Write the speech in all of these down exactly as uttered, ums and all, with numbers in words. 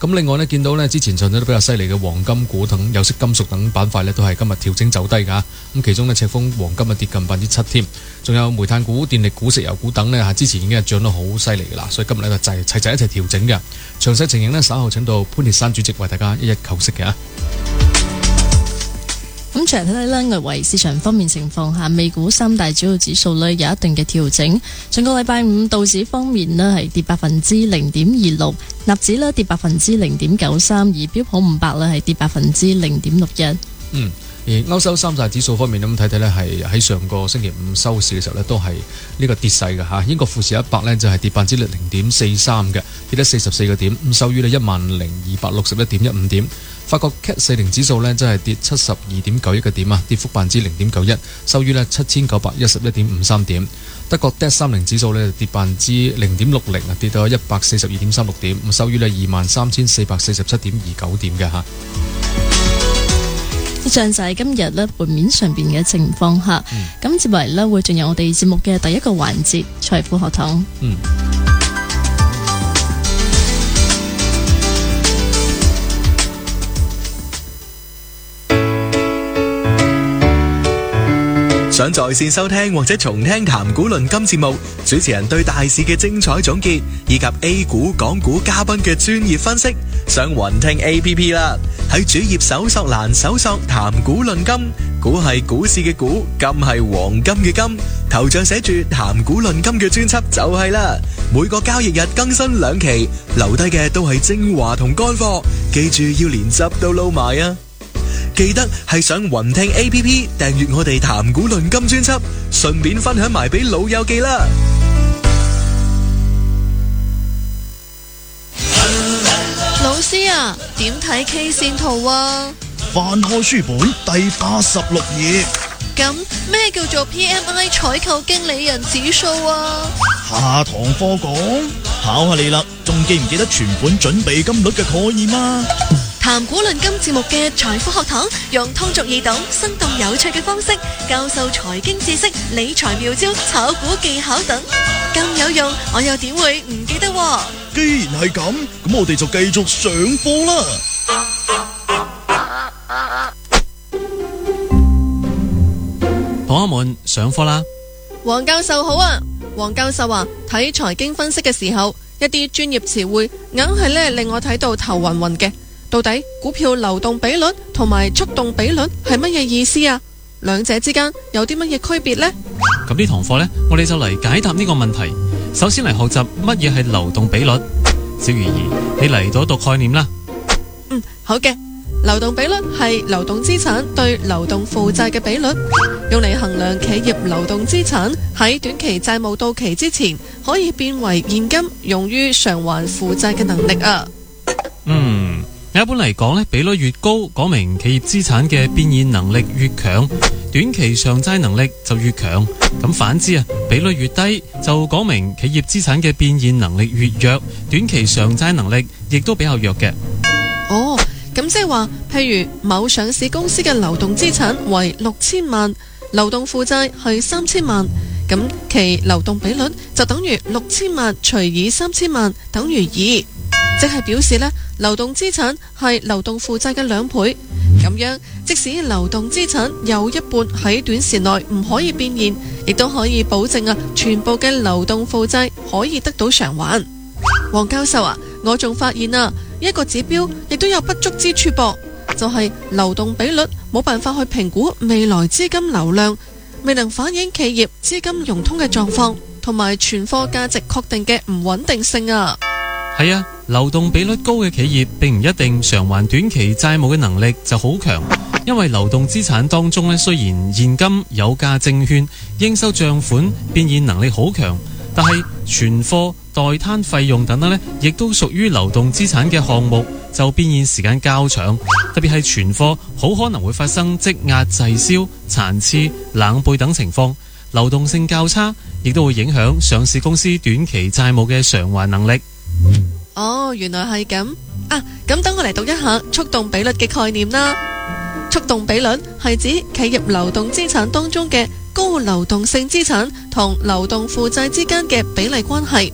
咁另外呢，見到呢之前上漲得比較犀利嘅黃金股等有色金屬等板塊呢，都係今日調整走低㗎。咁其中呢，赤峰黃金啊跌近百分之七添，仲有煤炭股、電力股、石油股等呢，之前已經係漲得好犀利㗎啦，所以今日呢，就齊齊一齊調整嘅。詳細情形呢，稍後請到潘鐵珊主席為大家一一剖析嘅。 咁再嚟睇睇咧，外圍市場方面情況下，美股三大主要指數呢有一定嘅調整。上個禮拜五道指方面呢係跌百分之零點二六，納指呢跌百分之零點九三，而標普五百呢係跌百分之零點六一。 嗯。而歐洲三大指數方面咁睇睇呢，係喺上個星期五收市嘅時候呢，都係呢個跌勢嘅嚇。英國富時一百呢，就係跌百分之零點四三嘅，跌得四十四個點，咁收於呢一萬零二百六十一點一五點。法國 C A C 四零指數呢，真係跌七十二點九一個點啊，跌幅百分之零點九一，收於呢七千九百一十一點五三點。德國 D A X 三十指數呢，跌百分之零點六零啊，跌到一百四十二點三六點，咁收於呢二萬三千四百四十七點二九點嘅嚇。 以上就係今日咧盤面上邊嘅情況下，咁接嚟咧會進入我哋節目嘅第一個環節財富學堂。 嗯想在線收聽或者重聽談股論金節目，主持人對大市嘅精彩總結，以及 A 股、港股嘉賓嘅專業分析，上雲聽 A P P 啦。喺主頁搜索欄搜索談股論金，股係股市嘅股，金係黃金嘅金，頭像寫住談股論金嘅專輯就係啦。每個交易日更新兩期，留低嘅都係精華同乾貨，記住要連汁都撈埋啊！記得係上雲聽 A P P 訂閱我哋談股論金專輯，順便分享埋俾老友記啦。 老師啊，點睇 K 線圖啊？ 翻開書本第八十六頁。 咁咩叫做 P M I 採購經理人指數啊？ 下堂課講，考下你啦，仲記唔記得存款準備金率嘅概念啊？ 談股論金節目嘅財富學堂，用通俗易懂、生動有趣嘅方式教授財經知識、理財妙招、炒股技巧等，咁有用，我又點會唔記得喎？ 既然係咁，咁我哋就繼續上課啦。 同學們上課啦！ 黃教授好啊！黃教授啊，睇財經分析嘅時候，一啲專業詞彙硬係咧令我睇到頭暈暈嘅。到底股票流動比率同埋速動比率係乜嘢意思啊？兩者之間有啲乜嘢區別呢？ 咁呢堂課呢，我哋就嚟解答呢個問題。首先嚟學習乜嘢係流動比率。小魚兒，你嚟到讀概念啦。 嗯，好嘅。流動比率係流動資產對流動負債嘅比率，用嚟衡量企業流動資產喺短期債務到期之前可以變為現金，用於償還負債嘅能力啊。 嗯。一般嚟講咧，比率越高，講明企業資產嘅變現能力越強，短期償債能力就越強。咁反之啊，比率越低，就講明企業資產嘅變現能力越弱，短期償債能力亦都比較弱嘅。 哦，咁即係話，譬如某上市公司嘅流動資產為六千萬，流動負債係三千萬，咁其流動比率就等於六千萬除以三千萬等於二。即係表示呢，流動資產係流動負債嘅兩倍，咁樣即使流動資產有一半喺短時內唔可以變現，亦都可以保證啊全部嘅流動負債可以得到償還。黃教授啊，我仲發現啊一個指標亦都有不足之處噃，就係流動比率冇辦法去評估未來資金流量，未能反映企業資金融通嘅狀況，同埋存貨價值確定嘅唔穩定性啊。 係啊，流動比率高嘅企業並唔一定償還短期債務嘅能力就好強，因為流動資產當中咧，雖然現金、有價證券、應收賬款變現能力好強，但係存貨、代攤費用等等咧，亦都屬於流動資產嘅項目，就變現時間較長，特別係存貨好可能會發生積壓、滯銷、殘次、冷背等情況，流動性較差，亦都會影響上市公司短期債務嘅償還能力。 哦，原來係咁啊！咁等我嚟讀一下速動比率嘅概念啦。速動比率係指企業流動資產當中嘅高流動性資產同流動負債之間嘅比例關係。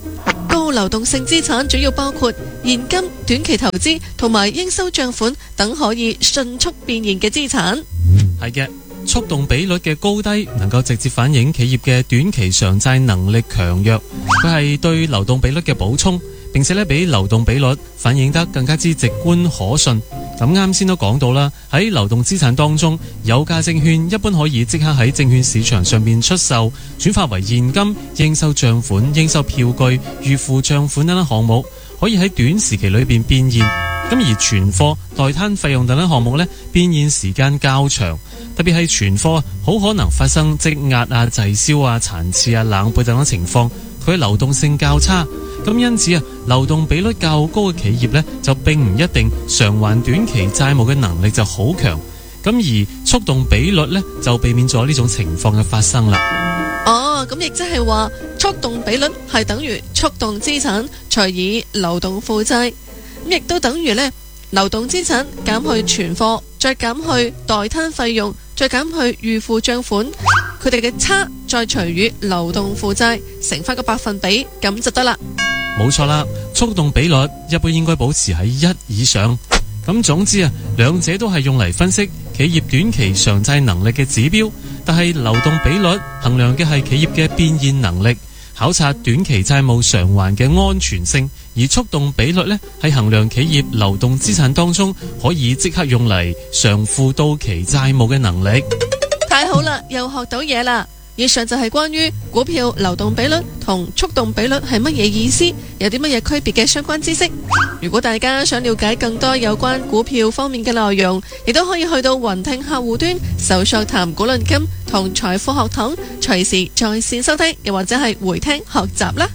高流動性資產主要包括現金、短期投資同埋應收帳款等可以迅速變現嘅資產。 係嘅，速動比率嘅高低能夠直接反映企業嘅短期償債能力強弱，佢係對流動比率嘅補充，並且咧比流動比率反映得更加之直觀可信。咁啱先都講到啦，喺流動資產當中，有價證券一般可以即刻喺證券市場上面出售，轉化為現金、應收帳款、應收票據、預付帳款等等項目，可以喺短時期裏邊變現。咁而存貨、代攤費用等等項目呢，變現時間較長，特別係存貨好可能發生積壓啊、滯銷啊、殘次啊、冷背等等情況，佢流動性較差。咁因此啊，流動比率較高嘅企業呢，就並唔一定償還短期債務嘅能力就好強。咁而速動比率呢，就避免咗呢種情況嘅發生啦。 哦，咁亦即係話速動比率係等於速動資產除以流動負債，咁亦都等於呢流動資產減去存貨，再減去代攤費用，再減去預付帳款，佢哋嘅差再除以流動負債，乘翻個百分比，咁就得啦。 冇錯啦，速動比率一般應該保持喺一以上。咁總之啊，兩者都係用嚟分析企業短期償債能力嘅指標，但係流動比率衡量嘅係企業嘅變現能力，考察短期債務償還嘅安全性，而速動比率呢，係衡量企業流動資產當中可以即刻用嚟償付到期債務嘅能力。 太好啦，又學到嘢啦！以上就係關於股票流動比率同速動比率係乜嘢意思，有啲乜嘢區別嘅相關知識。如果大家想了解更多有關股票方面嘅內容，亦都可以去到雲聽客戶端搜索談股論金同財富學堂，隨時在線收聽，又或者係回聽學習啦。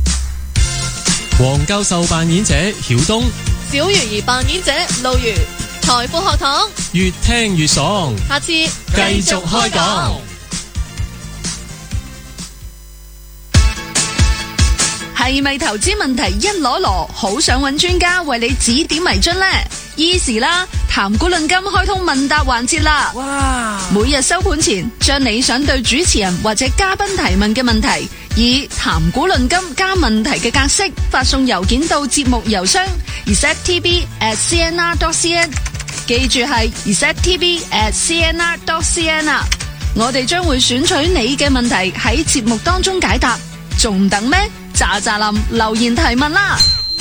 黃教授扮演者曉東， 小魚兒扮演者路如，財富學堂越聽越爽， 下次繼繼續開講。 係咪投資問題一籮籮，好想揾專家為你指點迷津呢？依時啦，談股論金開通問答環節啦！哇！每日收盤前，將你想對主持人或者嘉賓提問嘅問題，以談股論金加問題嘅格式發送郵件到節目郵箱 r s e t t b at c n r dot c n， 記住係 r s e t t b at c n r dot c n 啊！我哋將會選取你嘅問題喺節目當中解答，仲等咩？喳喳林留言提問啦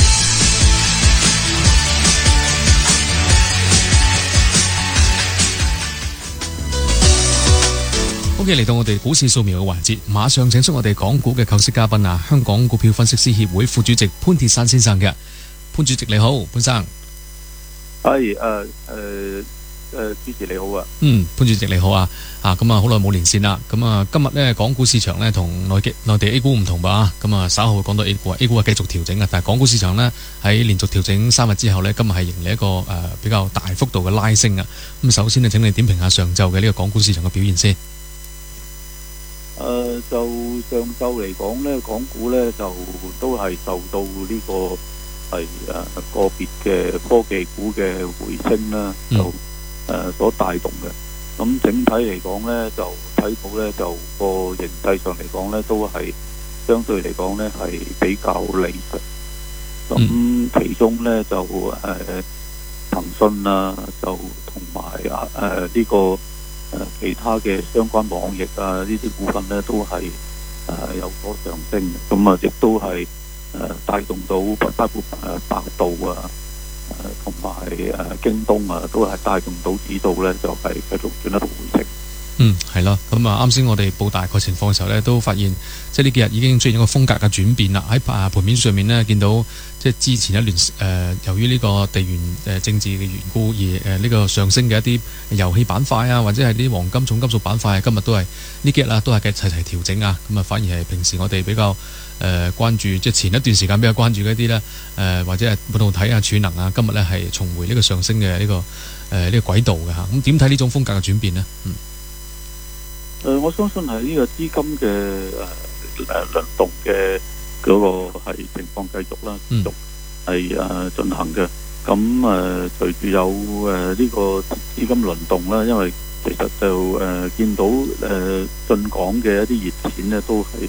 ！OK， 嚟到我哋股市掃描嘅環節，馬上請出我哋港股嘅構思嘉賓啊！香港股票分析師協會副主席潘鐵珊先生嘅。潘主席你好，潘生。 係誒誒誒，主持你好啊。 嗯，潘主席你好啊。啊，咁啊，好耐冇連線啦。咁啊，今日呢，港股市場呢，同內地內地 A 股唔同吧？咁啊，稍後會講到 A 股，A 股係繼續調整啊。但係港股市場呢，喺連續調整三日之後呢，今日係迎嚟一個誒、呃、比較大幅度嘅拉升啊。咁首先呢，請你點評下上晝嘅呢個港股市場嘅表現先。 誒、呃，就上晝嚟講呢，港股呢，就都係受到呢個係誒個別嘅科技股嘅回升啦，就誒、呃、所帶動嘅。咁整體嚟講呢，就睇到呢，就個形勢上嚟講呢，都係相對嚟講呢，係比較理想。咁、嗯、其中呢，就誒、呃、騰訊啊，就同埋啊誒呢個誒、呃、其他嘅相關網易啊呢啲股份呢，都係誒、呃、有所上升嘅。咁啊，亦都係誒帶動到包括誒百度啊。誒同埋誒京東啊，都係帶動到指數咧，就係、是、繼續轉一度回升。 嗯，係咯。咁啊，啱先我哋報大概情況嘅時候咧，都發現即係呢幾日已經出現一個風格嘅轉變啦。喺啊盤面上面呢，見到即係之前一段誒、呃，由於呢個地緣誒政治嘅緣故而誒呢個上升嘅一啲遊戲板塊啊，或者係啲黃金重金屬板塊，今日都係呢幾日啦，都係嘅齊齊調整啊。咁啊，反而係平時我哋比較。誒、呃、關注即係前一段時間比較關注嘅一啲咧，誒或者係半導體啊、儲能啊，今日咧係重回呢個上升嘅呢、這個誒呢、呃這個軌道嘅嚇。咁點睇呢種風格嘅轉變呢？嗯， 誒、呃、我相信係呢個資金嘅誒誒輪動嘅嗰個係情況繼續啦，繼續係誒進行嘅。咁誒、呃、隨住有誒呢個資金輪動啦，因為其實就誒、呃、見到誒進、呃、港嘅一啲熱錢咧都係。誒、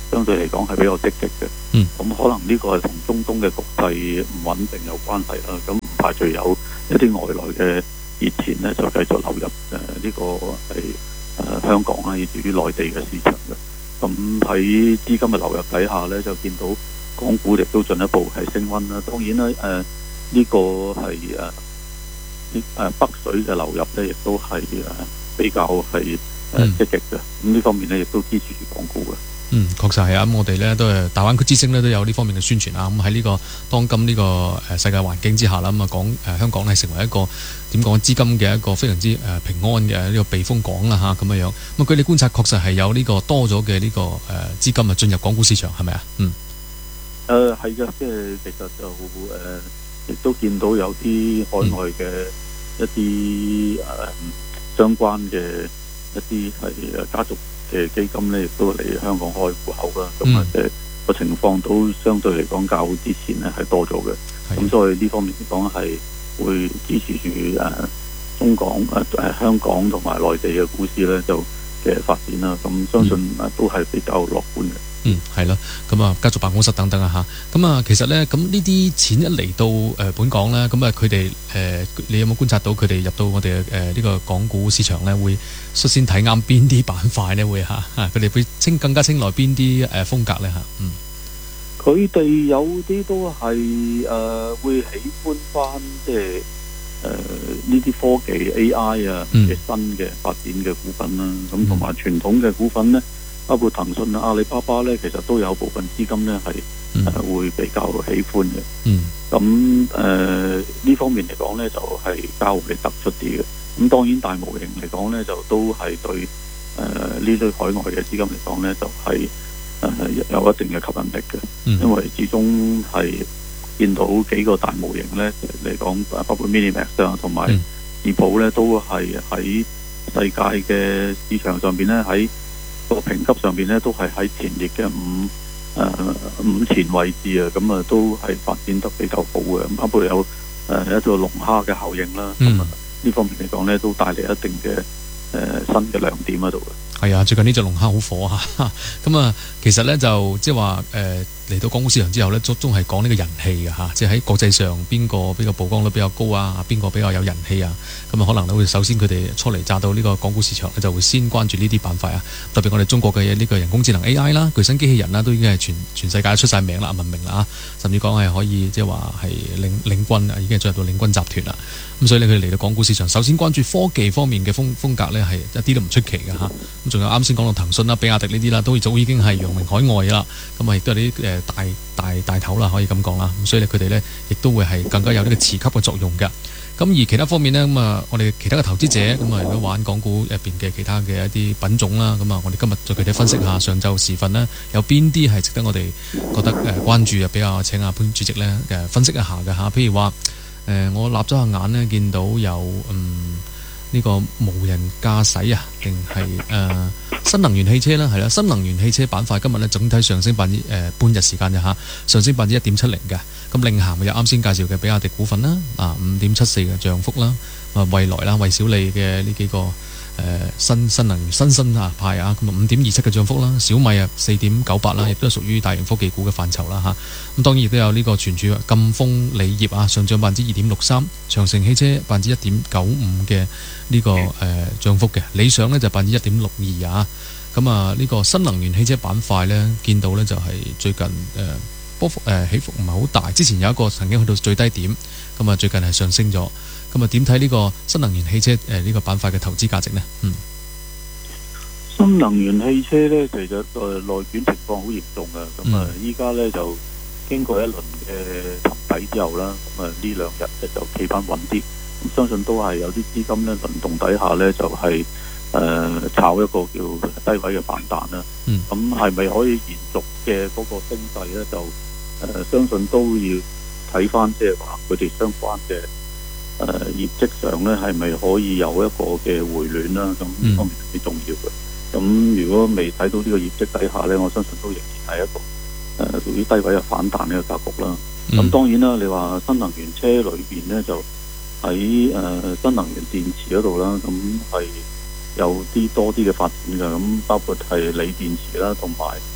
相對嚟講係比較積極嘅。 嗯， 咁可能呢個係同中東嘅局勢唔穩定有關係啦。咁唔排除有一啲外來嘅熱錢呢，就繼續流入誒呢、呃這個係誒、呃、香港啦，以至於內地嘅市場嘅。咁喺資金嘅流入底下呢，就見到港股亦都進一步係升溫啦。當然啦，誒、呃、呢、這個係誒誒北水嘅流入呢，亦都係誒比較係誒、呃、積極嘅。咁呢方面呢，亦都支持住港股嘅。 嗯，確實係啊！咁我哋咧都係大灣區之星咧都有呢方面嘅宣傳啊！咁喺呢個當今呢個誒世界環境之下啦，咁啊講誒香港咧成為一個點講資金嘅一個非常之誒平安嘅呢個避風港啦嚇咁樣樣。咁據你觀察，確實係有呢個多咗嘅呢個誒資金啊進入港股市場，係咪啊？嗯。 誒係嘅，即係其實就誒亦、呃、都見到有啲海外嘅一啲誒、呃、相關嘅一啲係家族嘅基金咧，亦都嚟香港開戶口啦。咁啊，誒個情況都相對嚟講較之前咧係多咗嘅。咁所以呢方面嚟講係會支持住誒、呃、中港誒誒、呃、香港同埋內地嘅股市咧就嘅發展啦。咁相信誒都係比較樂觀嘅。 嗯，係啦，咁啊，家族辦公室等等啊嚇，咁啊，其實咧，咁呢啲錢一嚟到誒本港咧，咁啊，佢哋誒，你有冇觀察到佢哋入到我哋誒呢個港股市場咧，會率先睇啱邊啲板塊咧？會嚇，佢哋會青更加青睞邊啲誒風格咧嚇？嗯， 佢哋有啲都係誒、呃、會喜歡翻即係誒呢啲科技 A I 啊嘅新嘅發展嘅股份啦，咁同埋傳統嘅股份咧。包括騰訊啊、阿里巴巴咧，其實都有部分資金咧係誒會比較喜歡嘅。嗯，咁誒呢方面嚟講咧，就係、是、較為突出啲嘅。咁當然大模型嚟講咧，就都係對誒呢類海外嘅資金嚟講咧，就係、是、誒、呃、有一定嘅吸引力嘅。嗯、因為始終係見到幾個大模型咧嚟講，包括 Minimax 啊同埋易寶咧，都係喺世界嘅市場上邊咧喺個評級上邊咧都係喺前列嘅五誒、呃、五前位置啊，咁啊都係發展得比較好嘅。咁包括有誒、呃、一個龍蝦嘅效應啦，咁啊呢方面嚟講咧都帶嚟一定嘅誒、呃、新嘅亮點喺度嘅。係啊，最近呢隻龍蝦好火啊！咁啊，其實咧就即係話誒嚟到港股市場之後咧，都都係講呢個人氣嘅嚇，即係喺國際上邊個比較曝光率比較高啊，邊個比較有人氣啊，咁啊可能咧會首先佢哋初嚟乍到呢個港股市場咧，就會先關注呢啲板塊啊，特別我哋中國嘅呢個人工智能 A I 啦、巨星機器人啦，都已經係全全世界出晒名啦、聞名啦啊，甚至講係可以即係話係領領軍啊，已經係進入到領軍集團啦。咁所以咧，佢哋嚟到港股市場，首先關注科技方面嘅風風格咧，係一啲都唔出奇嘅嚇。咁仲有啱先講到騰訊啦、比亞迪呢啲啦，都早已經係揚名海外啦。咁啊，亦都係啲誒大大大頭啦，可以咁講啦。咁所以咧，佢哋咧亦都會係更加有呢個持級嘅作用嘅。咁而其他方面呢，咁啊，我哋其他嘅投資者咁啊，如果玩港股入邊嘅其他嘅一啲品種啦，咁啊，我哋今日再具體分析下上晝時分呢，有邊啲係值得我哋覺得誒關注啊？比較請阿潘主席咧誒分析一下嘅嚇。譬如話誒，我立咗下眼呢，見到有嗯。呢個無人駕駛啊，定係誒新能源汽車啦，係啦，新能源汽車板塊今日咧總體上升百分之誒半日時間啫嚇，上升百分之一點七零嘅。咁領銜有啱先介紹嘅比亞迪股份啦，啊五點七四嘅漲幅啦，啊蔚來啦、蔚小理嘅呢幾個誒、呃、新新能源新生啊派啊，咁啊五點二七嘅漲幅啦，小米啊四點九八啦，亦都係屬於大型科技股嘅範疇啦嚇。咁當然亦都有呢個存儲贛鋒鋰業啊，上漲百分之二點六三，長城汽車百分之一點九五嘅。呢、這個誒漲、呃、幅嘅理想呢就百分之一點六二啊，咁啊呢個新能源汽車板塊呢，見到呢就係、是、最近誒、呃、波幅誒、呃、起伏唔係好大，之前有一個曾經去到最低點，咁啊最近係上升咗，咁啊點睇呢個新能源汽車誒呢、呃這個板塊嘅投資價值呢？嗯，新能源汽車呢，其實誒內卷情況好嚴重嘅，咁啊依家呢就經過一輪嘅沉底之後啦，咁啊呢兩日咧就企翻穩啲。相信都係有啲資金咧輪動底下咧，就係、是、誒、呃、炒一個叫低位嘅反彈啦。咁係咪可以延續嘅嗰個升勢咧？就誒、呃、相信都要睇翻，即係話佢哋相關嘅誒、呃、業績上咧，係咪可以有一個嘅回暖啦？咁呢方面係幾重要嘅。咁、嗯、如果未睇到呢個業績底下咧，我相信都仍然係一個誒屬於低位嘅反彈呢個格局啦。咁、嗯、當然啦，你話新能源車裏邊咧就。喺誒、呃、新能源電池嗰度啦，咁係有啲多啲嘅發展嘅，咁包括係鋰電池啦，同埋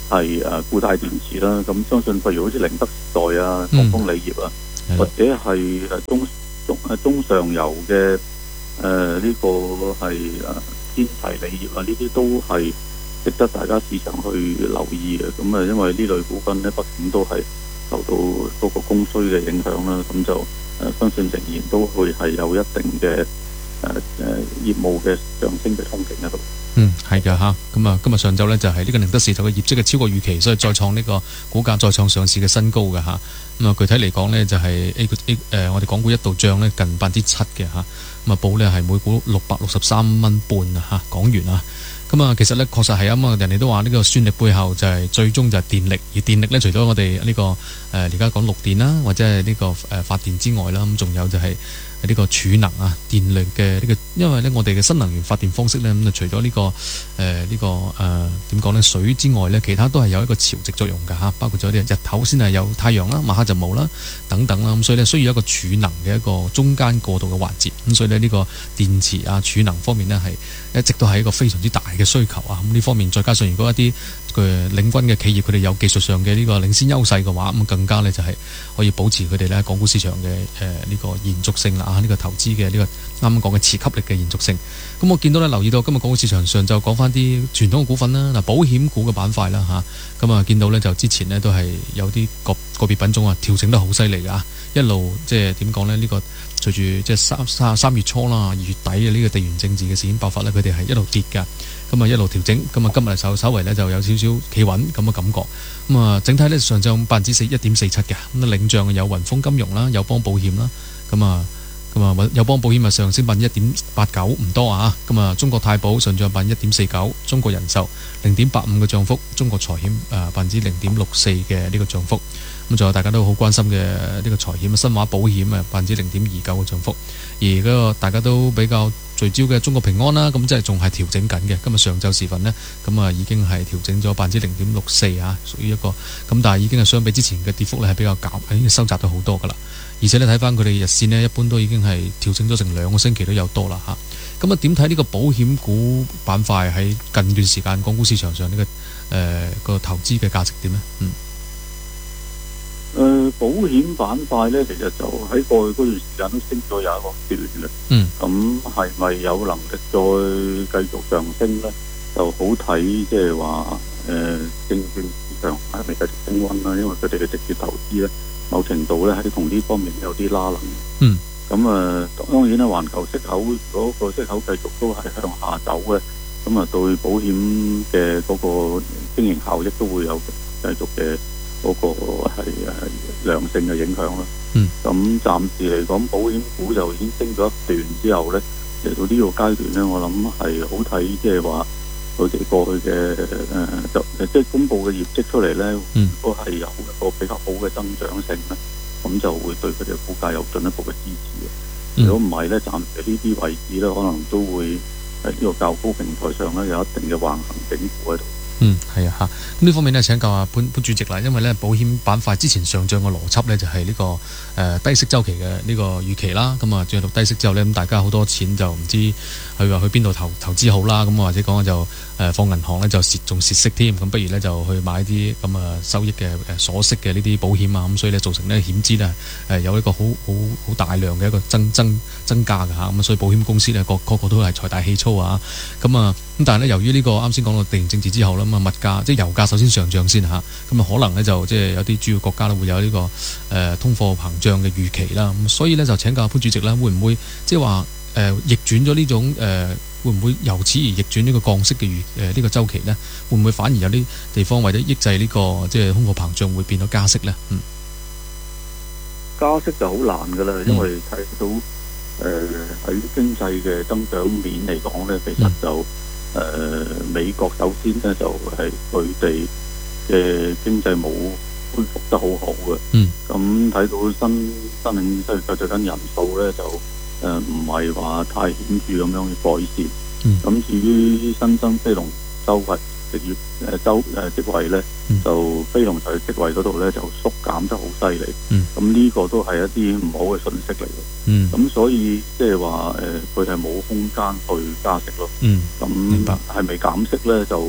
係誒固態電池啦。咁相信譬如好似寧德時代啊、東風鋰業啊， 嗯、 或者係誒中中誒中上游嘅誒呢個係誒天齊鋰業啊，呢啲都係值得大家市場去留意嘅。咁啊，因為呢類股份咧，畢竟都係受到嗰個供需嘅影響啦，咁就誒、呃、相信仍然都會係有一定嘅誒誒業務嘅上升嘅憧憬喺度。 嗯，係嘅嚇。咁啊，今日上晝呢，就係呢個寧德時代嘅業績嘅超過預期，所以再創呢個股價再創上市嘅新高嘅嚇。咁啊，具體嚟講呢，就係 A A 誒我哋港股一度漲呢近百分之七嘅嚇。咁啊，報呢係每股六百六十三蚊半啊嚇港元啊。咁啊，其實咧確實係咁啊，人哋都話呢個算力背後就係最終就係電力，而電力咧除咗我哋呢個誒而家講綠電啦，或者係呢個誒發電之外啦，咁仲有就係呢個儲能啊，電力嘅呢個，因為咧我哋嘅新能源發電方式咧，咁啊除咗呢個誒呢個誒點講咧水之外咧，其他都係有一個潮汐作用㗎嚇，包括咗啲日頭先係有太陽啦，晚黑就冇啦等等啦，咁所以咧需要一個儲能嘅一個中間過渡嘅環節，咁所以咧呢個電池啊儲能方面咧係一直都係一個非常之大嘅需求啊！咁呢方面再加上如果一啲嘅領軍嘅企業佢哋有技術上嘅呢個領先優勢嘅話，咁更加呢就係可以保持佢哋呢港股市場嘅誒呢個延續性啦，呢、呢個投資嘅呢個啱啱講嘅持給力嘅延續性。咁我見到呢，留意到今日港股市場上就講翻啲傳統嘅股份啦，嗱保險股嘅板塊啦嚇，咁啊見到呢，就之前呢都係有啲個個別品種啊調整得好犀利㗎，一路即係點講呢？呢、呢個隨住即係三三三月初啦、二月底嘅呢個地緣政治嘅事件爆發呢，佢哋係一路跌㗎。咁啊一路調整，咁啊今日稍稍為咧就有少少企穩咁嘅感覺。咁啊整體咧上漲百分之四一點四七嘅，咁啊領漲有雲豐金融啦，友邦保險啦，咁啊咁啊友邦保險啊上升百分之一點八九唔多啊，咁啊中國太保上漲百分之一點四九，中國人壽零點八五嘅漲幅，中國財險誒百分之零點六四嘅呢個漲幅。咁仲有大家都好關心嘅呢個財險新華保險啊百分之零點二九嘅漲幅，而嗰個大家都比較聚焦嘅中國平安啦，咁即係仲係調整緊嘅。今日上晝時分呢，咁啊已經係調整咗百分之零點六四啊，屬於一個咁，但係已經係相比之前嘅跌幅咧係比較減，已經收窄咗好多噶啦。而且你睇翻佢哋日線呢，一般都已經係調整咗成兩個星期都有多啦嚇。咁啊點睇呢個保險股板塊喺近段時間港股市場上呢、呢個誒、呃、個投資嘅價值點呢？嗯。 誒、呃、保險板塊咧，其實就喺過去嗰段時間都升咗有一個段嘅。嗯。咁係咪有能力再繼續上升咧？就好睇，即係話誒證券市場係咪繼續升溫啦？因為佢哋嘅直接投資咧，某程度咧喺同呢方面有啲拉能。嗯。咁啊、呃，當然啦，環球息口嗰、那個息口繼續都係向下走嘅，咁啊對保險嘅嗰個經營效益都會有繼續嘅。嗰個係誒良性嘅影響啦。嗯。咁暫時嚟講，保險股就已經升咗一段之後咧，嚟到呢個階段咧，我諗係好睇，即係話佢哋過去嘅誒就即係公佈嘅業績出嚟咧，嗯、都係有一個比較好嘅增長性咧，咁就會對佢哋嘅股價有進一步嘅支持嘅。嗯、如果唔係咧，暫時呢啲位置咧，可能都會喺呢個較高平台上咧有一定嘅橫行整固喺度。 嗯，係啊嚇，咁呢方面呢，請教下潘潘主席啦，因為呢保險板塊之前上漲嘅邏輯呢，就係呢個誒、呃、低息週期嘅呢個預期啦，咁啊進入到低息之後呢，咁大家好多錢就唔知去話去邊度投投資好啦，咁或者講就誒、呃、放銀行呢，就蝕仲蝕息添，咁不如呢，就去買啲咁啊收益嘅誒鎖息嘅呢啲保險啊，咁所以呢，造成呢險資呢，誒有一個好好好大量嘅一個增增增加嘅嚇，咁所以保險公司呢，個個個都係財大氣粗啊，咁啊咁但係呢，由於呢個啱先講到地緣政治之後啦。咁啊，物價即係油價首先上漲先嚇，咁啊可能咧就即係有啲主要國家咧會有呢、這個誒、呃、通貨膨脹嘅預期啦。咁所以咧就請教潘主席啦，會唔會即係話誒逆轉咗呢種誒、呃，會唔會由此而逆轉呢個降息嘅預誒呢個週期咧？會唔會反而有啲地方為咗抑制呢、這個即係通貨膨脹，會變到加息咧？嗯， 加息就好難噶啦，因為睇到誒喺、呃、經濟嘅增長面嚟講咧，其實就。嗯誒、呃、美國首先咧就係佢哋嘅經濟冇恢復得好好嘅，嗯，咁睇到新新領失業救濟金人數咧就誒唔係話太顯著咁樣去改善，嗯，咁至於新增非農就業職業誒周誒職位咧，嗯、就非農就業職位嗰度咧就縮減得好犀利，嗯，咁呢個都係一啲唔好嘅訊息嚟嘅。嗯，咁所以即係話誒，佢係冇空間去加息咯。嗯，咁係咪減息咧？就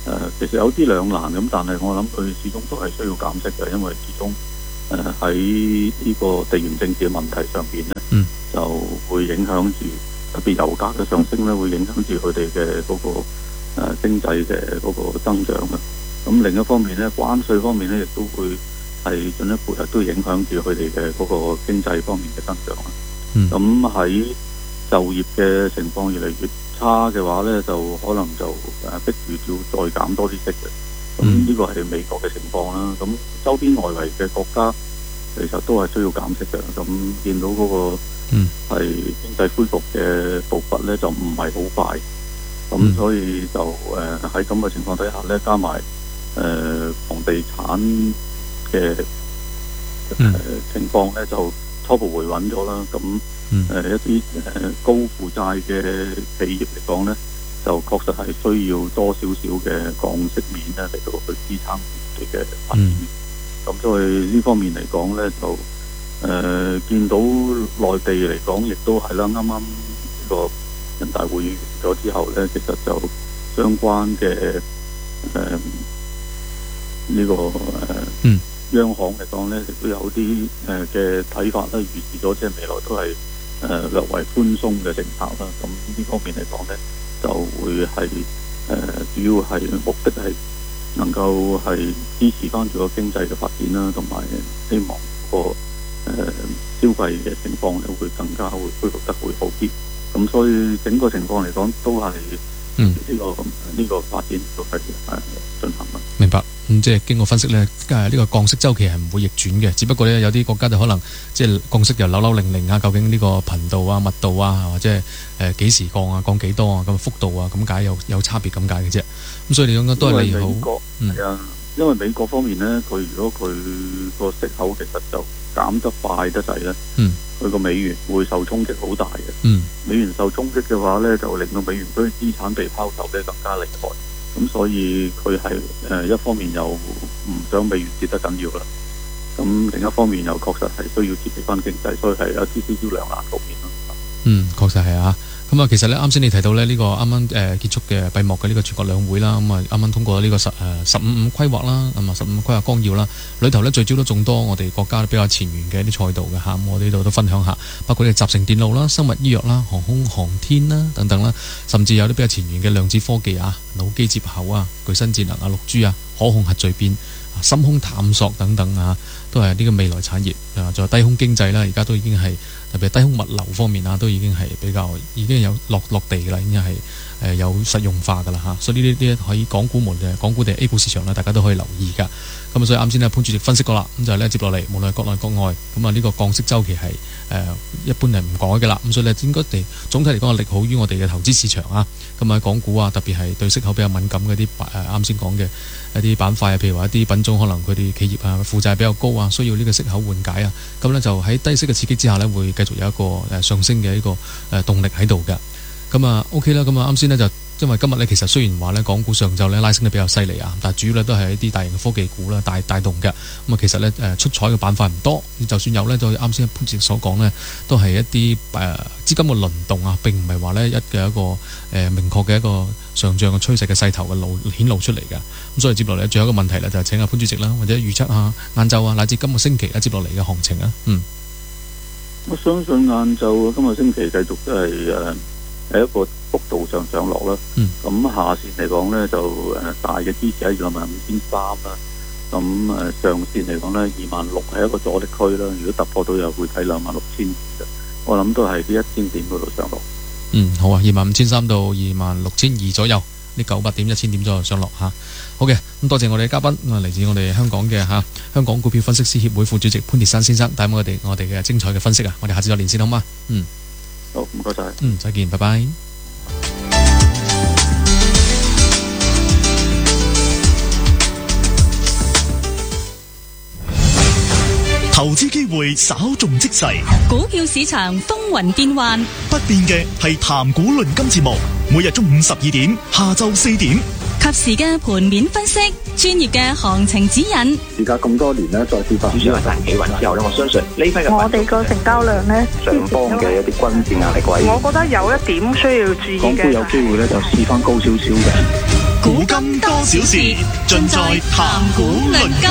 誒其實有啲兩難咁，但係我諗佢始終都係需要減息嘅，因為始終誒喺呢個地緣政治嘅問題上邊咧， 嗯、 就會影響住特別油價嘅上升咧，會影響住佢哋嘅嗰個誒、呃、經濟嘅嗰個增長嘅。咁另一方面咧，關稅方面咧，亦都會係進一步亦都影響住佢哋嘅嗰個經濟方面嘅增長啦。咁喺、嗯、就業嘅情況越嚟越差嘅話咧，就可能就誒逼住要再減多啲息嘅。咁呢個係美國嘅情況啦。咁周邊外圍嘅國家其實都係需要減息嘅。咁見到嗰個係經濟恢復嘅步伐咧，就唔係好快。咁、嗯、所以就誒喺咁嘅情況底下咧，加埋誒、呃、房地產嘅誒、呃、情況咧，就初步回穩咗啦。咁誒、呃、一啲誒、呃、高負債嘅企業嚟講咧，就確實係需要多少少嘅降息面咧嚟到去支撐佢哋嘅發展。咁、嗯、所以呢方面嚟講咧，就誒、呃、見到內地嚟講，亦都係啦。啱啱呢個人大會議完咗之後咧，其實就相關嘅誒。呃呢、這個誒、呃嗯、央行嚟講咧，亦都有啲誒嘅睇法咧，預示咗即係未來都係誒、呃、略為寬鬆嘅政策啦。咁呢方面嚟講咧，就會係誒、呃、主要係目的係能夠係支持翻住個經濟嘅發展啦，同埋希望個誒、呃、消費嘅情況咧會更加會恢復得會好啲。咁所以整個情況嚟講，都係嗯呢、這個呢、這個發展都係誒進行啦。 明白。咁、嗯、即係經過分析咧，誒呢個降息周期係唔會逆轉嘅，只不過咧有啲國家就可能即係降息又扭扭零零啊，究竟呢個頻度啊、密度啊，或者係誒幾時降啊、降幾多啊，咁幅度啊，咁解有有差別咁解嘅啫。咁所以你講都係利好。 係啊、嗯，因為美國方面咧，佢如果佢個息口其實就減得快得滯咧，佢個、嗯、美元會受衝擊好大嘅。嗯、美元受衝擊嘅話咧，就令到美元嗰啲資產被拋售咧更加厲害。咁所以佢係誒一方面又唔想美元跌得緊要啦，咁另一方面又確實係需要刺激翻經濟，所以係有啲少少兩難局面咯。 嗯，確實係啊。咁啊，其實咧啱先你提到咧呢個啱啱誒結束嘅閉幕嘅呢個全國兩會啦，咁啊啱啱通過呢個十誒十五五規劃啦，咁啊十五五規劃綱要啦，裏頭咧聚焦咗眾多我哋國家比較前沿嘅一啲賽道嘅嚇，咁我哋呢度都分享下，包括呢集成電路啦、生物醫藥啦、航空航天啦等等啦，甚至有啲比較前沿嘅量子科技啊、腦機接口啊、具身智能啊、六 G 啊、可控核聚變、深空探索等等啊，都係呢個未來產業啊，仲有低空經濟啦，而家都已經係特別係低空物流方面啊，都已經係比較已經有落落地啦，已經係誒有實用化噶啦嚇，所以呢啲啲可以港股無論係港股定係 A 股市場咧，大家都可以留意噶。咁啊，所以啱先咧潘主席分析過啦，咁就係咧接落嚟，無論係國內國外，咁啊呢個降息週期係誒、呃、一般係唔改嘅啦。咁所以咧應該地總體嚟講係利好於我哋嘅投資市場啊。咁啊港股啊，特別係對息口比較敏感嘅啲誒啱先講嘅一啲板塊啊，譬如話一啲品種可能佢哋企業啊負債比較高啊，需要呢個息口緩解啊。咁咧就喺低息嘅刺激之下咧，會繼續有一個誒上升嘅一個誒動力喺度嘅。咁啊 OK 啦，咁啊啱先咧就。因為今日咧，其實雖然話咧，港股上晝咧拉升得比較犀利啊，但係主要咧都係一啲大型嘅科技股啦，帶帶動嘅。咁啊，其實咧誒出彩嘅板塊唔多，就算有咧，就啱先潘主席所講咧，都係一啲誒資金嘅輪動啊，並唔係話咧一嘅一個誒、呃、明確嘅一個上漲嘅趨勢嘅勢頭嘅路顯露出嚟嘅。咁所以接落嚟最後一個問題咧，就係請阿潘主席啦，或者預測下晏晝啊，乃至今個星期啊接落嚟嘅行情啊。嗯， 我相信晏晝今個星期繼續都係誒係一個幅度上上落啦，咁、嗯、下線嚟講咧就誒、呃、大嘅支持喺兩萬五千三啦，咁誒、呃、上線嚟講咧二萬六係一個阻力區啦，如果突破到又會睇兩萬六千二嘅，我諗都係呢一千點嗰度上落。 嗯，好啊，二萬五千三到二萬六千二左右，呢九百點一千點左右上落嚇。好嘅，咁多謝我哋嘅嘉賓，啊嚟自我哋香港嘅嚇香港股票分析師協會副主席潘鐵珊先生帶俾我哋我哋嘅精彩嘅分析啊！我哋下次再連線好嗎？嗯， 好，唔該晒。 嗯，再見，拜拜。 投資機會稍縱即逝， 股票市場風雲變幻， 不變嘅係談股論金節目，每日中午十二點，下晝四點， 及時嘅盤面分析，專業嘅行情指引。 而家咁多年咧，再跌翻少少係企穩之後咧，我相信呢批嘅我哋個成交量咧， 上方嘅一啲均線壓力位， 我覺得有一點需要注意嘅， 港股有機會咧就試翻高少少嘅。 古今多少事，盡在談古論今。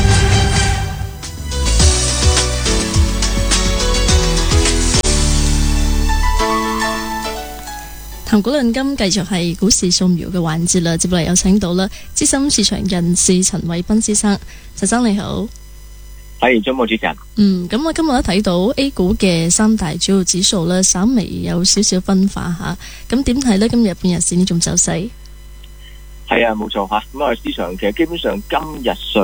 談古論今繼續係股市掃描嘅環節啦，接落嚟有請到啦資深市場人士陳偉斌先生，陳生你好。 係，張務主持人。 嗯，咁我今日都睇到 A 股嘅三大主要指數咧，稍微有少少分化吓，咁點睇呢？今日半日市呢種走勢？ 係啊，冇錯吓，咁啊市場其實基本上今日上